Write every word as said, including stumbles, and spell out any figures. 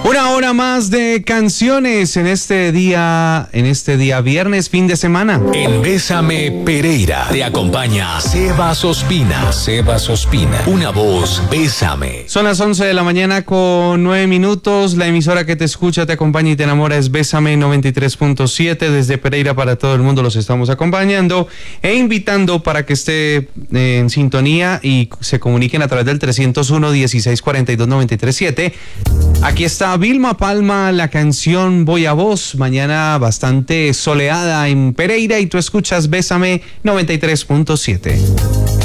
Una hora más de canciones en este día, en este día viernes, fin de semana. En Bésame Pereira te acompaña Sebas Ospina. Sebas Ospina, una voz, Bésame. Son las once de la mañana con nueve minutos. La emisora que te escucha, te acompaña y te enamora es Bésame noventa y tres punto siete. Desde Pereira para todo el mundo los estamos acompañando e invitando para que esté en sintonía y se comuniquen a través del trescientos uno, dieciséis cuarenta y dos, noventa y tres siete. Aquí está Vilma Palma, la canción Voy a Vos. Mañana bastante soleada en Pereira y tú escuchas Bésame noventa y tres punto siete.